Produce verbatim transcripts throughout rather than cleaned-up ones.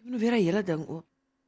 Ek moet nou weer 'n hele ding oop.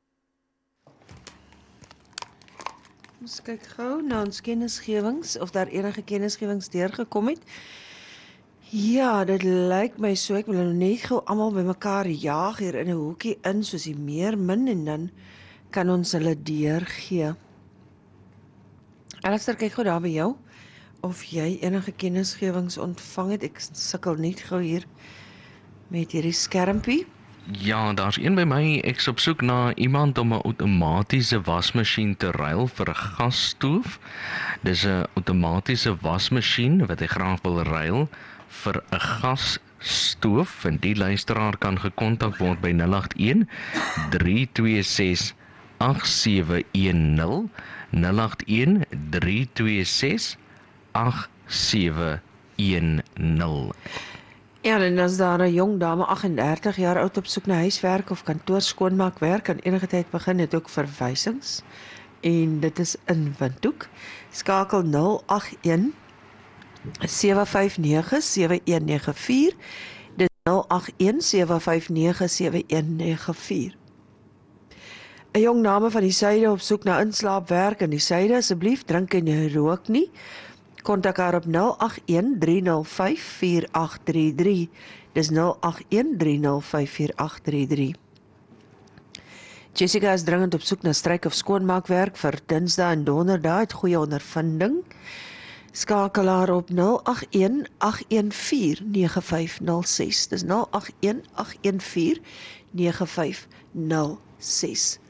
Ons kyk gou na ons kennisgewings, of daar enige kennisgewings deurgekom het. Ja, dit lyk my so, ek wil nou net gou almal bymekaar jaag hier in 'n hoekie in, soos die meer min, en dan kan ons hulle deurgee. Alistair, kyk gou daar by jou, of jy enige kennisgewings ontvang het. Ek sukkel net gou hier met hierdie skermpie. Ja, daar's een by my. Ek's op soek na iemand om 'n outomatiese wasmasjien te ruil vir 'n gasstoof. Dis 'n outomatiese wasmasjien wat ek graag wil ruil vir 'n gasstoof, en die luisteraar kan gekontak word by nul agt een, drie twee ses, agt sewe een nul, nul agt een, drie twee ses, agt sewe een nul. Ja, en as daar 'n jong dame, agt en dertig jaar oud, op soek na huiswerk of kantoor skoonmaakwerk, kan enige tyd begin, het ook verwysings. En dit is in Windhoek. Skakel nul agt een, sewe vyf nege, sewe een nege vier. Dit is nul agt een, sewe vyf nege, sewe een nege vier. 'n Jong dame van die suide op soek na inslaapwerk in die suide. Asseblief, drink en rook nie. Kontak haar op nul agt een, drie nul vyf, vier agt drie drie. Dis nul agt een, drie nul vyf, vier agt drie drie. Jessica is dringend op soek na stryk of skoonmaakwerk vir Dinsdae en Donderdae, het goeie ondervinding. Skakel haar op nul agt een, agt een vier, nege vyf nul ses. Dis nul agt een, agt een vier, nege vyf nul ses.